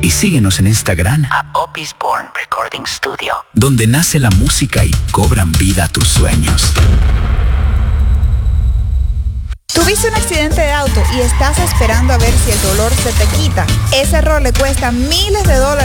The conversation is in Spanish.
Y síguenos en Instagram a Opis Born Recording Studio, donde nace la música y cobran vida tus sueños. ¿Tuviste un accidente de auto y estás esperando a ver si el dolor se te quita? Ese error le cuesta miles de dólares